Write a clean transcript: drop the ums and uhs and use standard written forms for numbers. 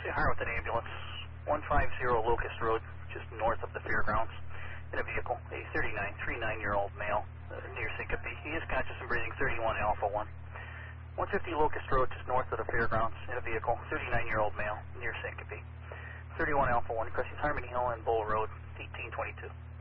Say hi with an ambulance. 150 Locust Road, just north of the fairgrounds. In a vehicle, a 39-year-old male, near syncope. He is conscious and breathing. 31 Alpha 1. 150 Locust Road, just north of the fairgrounds. In a vehicle, 39-year-old male, near syncope. 31 Alpha 1, crossing Harmony Hill and Bull Road, 1822.